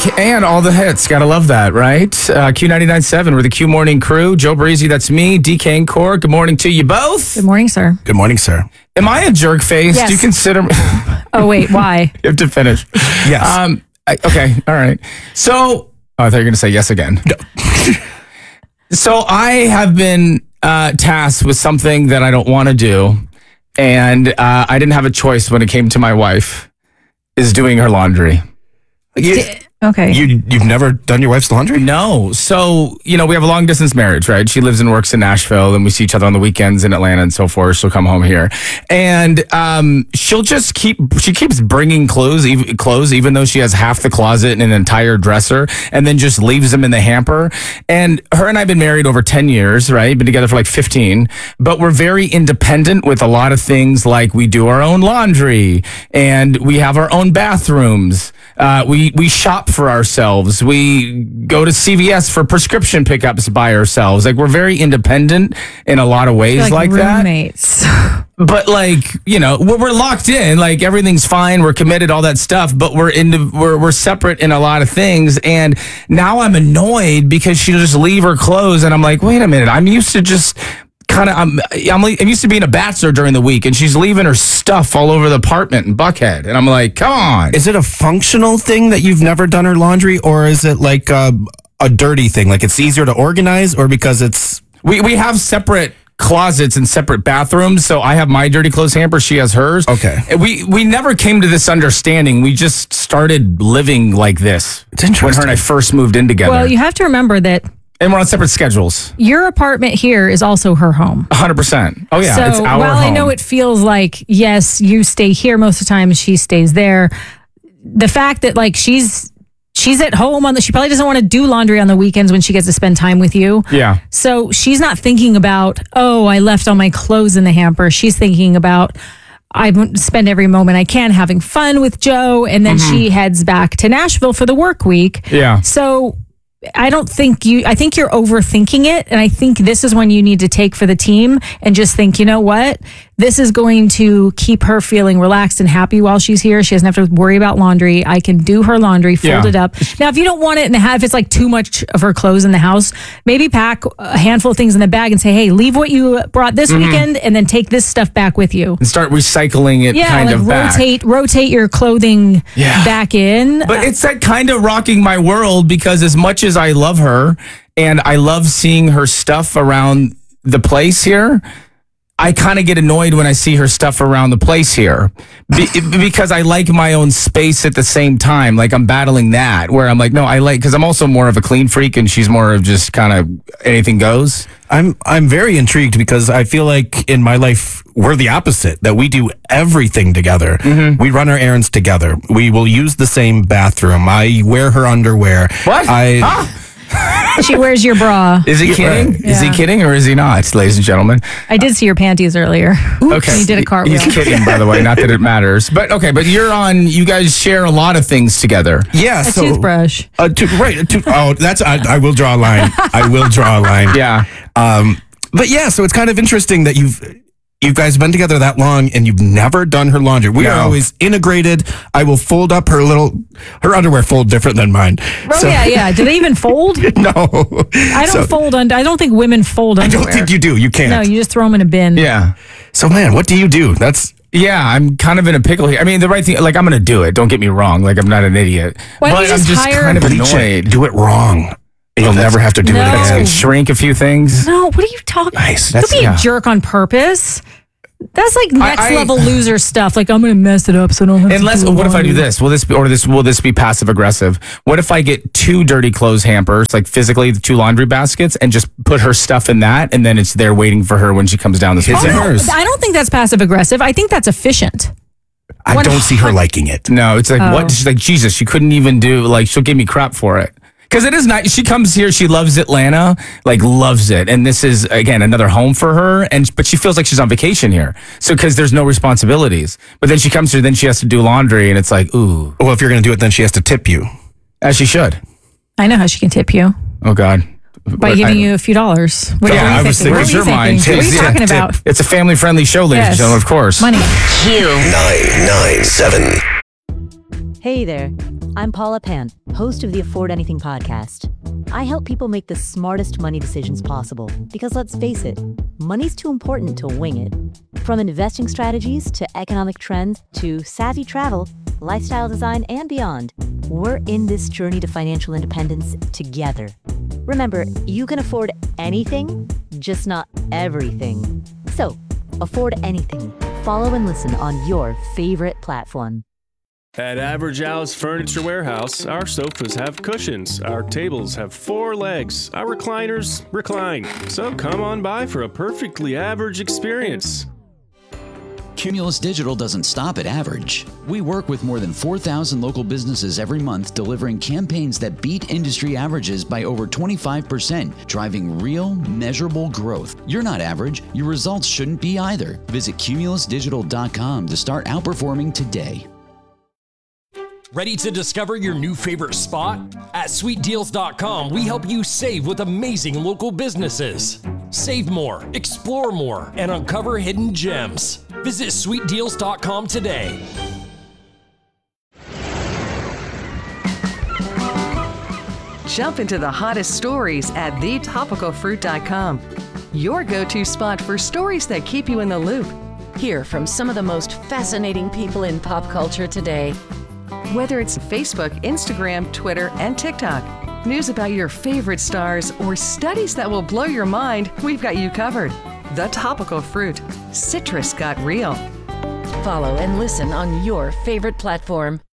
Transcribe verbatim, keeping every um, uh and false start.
music and all the hits. Gotta love that, right? Uh, Q ninety-nine point seven, we're the Q Morning Crew. Joe Breezy, that's me. D K and Core, good morning to you both. Good morning, sir. Good morning, sir. Am I a jerk face? Yes. Do you consider me? Oh, wait, why? You have to finish. Yes. Um. I, okay, all right. So, oh, I thought you were going to say yes again. No. So, I have been uh, tasked with something that I don't want to do, and uh, I didn't have a choice when it came to my wife, is doing her laundry. You, D- okay. you, you've never done your wife's laundry? No. So, you know, we have a long distance marriage, right? She lives and works in Nashville, and we see each other on the weekends in Atlanta and so forth. She'll come home here. And um, she'll just keep, she keeps bringing clothes, even, clothes, even though she has half the closet and an entire dresser, and then just leaves them in the hamper. And her and I have been married over ten years, right? Been together for like fifteen. But we're very independent with a lot of things, like we do our own laundry and we have our own bathrooms. Uh, we, we shop for ourselves. We go to C V S for prescription pickups by ourselves. Like, we're very independent in a lot of ways You're like, like that. roommates. But like, you know, we're, we're locked in, like everything's fine. We're committed, all that stuff, but we're in, we're, we're separate in a lot of things. And now I'm annoyed because she'll just leave her clothes. And I'm like, wait a minute, I'm used to just kind of, I'm, I'm, I'm used to being a bachelor during the week, and she's leaving her stuff all over the apartment in Buckhead. And I'm like, come on. Is it a functional thing that you've never done her laundry, or is it like a, a dirty thing? Like it's easier to organize, or because it's... We, we have separate closets and separate bathrooms, so I have my dirty clothes hamper, she has hers. Okay. We we never came to this understanding. We just started living like this. It's interesting. When her and I first moved in together. Well, you have to remember that And we're on separate schedules. your apartment here is also her home. one hundred percent. Oh, yeah. So it's our while home. I know it feels like, yes, you stay here most of the time, she stays there, the fact that like she's she's at home on the, she probably doesn't want to do laundry on the weekends when she gets to spend time with you. Yeah. So she's not thinking about, oh, I left all my clothes in the hamper. She's thinking about, I spend every moment I can having fun with Joe. And then Mm-hmm. she heads back to Nashville for the work week. Yeah. So I don't think you, I think you're overthinking it. And I think this is when you need to take for the team and just think, you know what? This is going to keep her feeling relaxed and happy while she's here. She doesn't have to worry about laundry. I can do her laundry, fold Yeah. it up. Now, if you don't want it and have, if it's like too much of her clothes in the house, maybe pack a handful of things in the bag and say, hey, leave what you brought this Mm-hmm. weekend and then take this stuff back with you. And start recycling it Yeah, kind like of back. rotate, rotate your clothing Yeah. back in. But it's like kind of rocking my world, because as much as I love her and I love seeing her stuff around the place here, I kind of get annoyed when I see her stuff around the place here Be- because I like my own space at the same time. Like I'm battling that where I'm like, no, I like, because I'm also more of a clean freak and she's more of just kind of anything goes. I'm I'm very intrigued because I feel like in my life we're the opposite, that we do everything together. Mm-hmm. We run our errands together. We will use the same bathroom. I wear her underwear. What? I Huh? She wears your bra. Is he Yeah, kidding? right. Is he Yeah. kidding or is he not, ladies and gentlemen? I did see your panties earlier. Okay. You did a cartwheel. He's kidding, by the way. Not that it matters. But okay, but you're on, you guys share a lot of things together. yeah, A so toothbrush. Uh, to, right. a tooth- oh, that's I, I will draw a line. I will draw a line. Yeah. Um, but yeah, so it's kind of interesting that you've you guys been together that long and you've never done her laundry. We are No. always integrated. I will fold up her little her underwear fold different than mine. Oh, So- yeah, yeah. Do they even fold? No, I don't So, fold under. I don't think women fold I underwear. don't think you do. You can't. No, you just throw them in a bin. Yeah. So man, what do you do? That's Yeah, I'm kind of in a pickle here. I mean, the right thing, like, I'm going to do it. Don't get me wrong. Like, I'm not an idiot. Why don't but you just I'm just hire- kind of bleach it. annoyed. Do it wrong. And you'll never have to do No. it It's again. gonna shrink a few things. No, what are you talking? Nice. Don't That's be yeah. a jerk on purpose. That's like next I- level loser stuff. Like I'm gonna mess it up so I don't have Unless, to do what if I do laundry. this? Will this be, or this, will this be passive aggressive? What if I get two dirty clothes hampers, like physically the two laundry baskets, and just put her stuff in that, and then it's there waiting for her when she comes down the His Oh, and no, hers. I don't think that's passive aggressive. I think that's efficient. I One don't see her liking it. No, it's like, Oh. what? She's like, Jesus, she couldn't even do, like, she'll give me crap for it. Because it is nice. She comes here. She loves Atlanta, like loves it. And this is, again, another home for her. And But she feels like she's on vacation here. So because there's no responsibilities. But then she comes here, then she has to do laundry. And it's like, ooh, Well, if you're going to do it, then she has to tip you. as she should. I know how she can tip you Oh, God. by But giving I- you a few dollars. What, Yeah, what are I you was thinking? thinking, What where's are you your thinking? mind? What are you Tip, talking tip, about? It's a family friendly show, ladies and Yes. gentlemen, of course. Money. Q nine nine seven. Hey there. I'm Paula Pan, host of the Afford Anything podcast. I help people make the smartest money decisions possible because, let's face it, money's too important to wing it. From investing strategies to economic trends to savvy travel, lifestyle design, and beyond, we're in this journey to financial independence together. Remember, you can afford anything, just not everything. So, afford anything. Follow and listen on your favorite platform. At Average Al's Furniture Warehouse, our sofas have cushions, our tables have four legs, our recliners recline. So come on by for a perfectly average experience. Cumulus Digital doesn't stop at average. We work with more than four thousand local businesses every month, delivering campaigns that beat industry averages by over twenty-five percent, driving real, measurable growth. You're not average. Your results shouldn't be either. Visit cumulus digital dot com to start outperforming today. Ready to discover your new favorite spot? At sweet deals dot com, we help you save with amazing local businesses. Save more, explore more, and uncover hidden gems. Visit sweet deals dot com today. Jump into the hottest stories at the topical fruit dot com. Your go-to spot for stories that keep you in the loop. Hear from some of the most fascinating people in pop culture today. Whether it's Facebook, Instagram, Twitter, and TikTok, news about your favorite stars, or studies that will blow your mind, we've got you covered. The Topical Fruit. Citrus got real. Follow and listen on your favorite platform.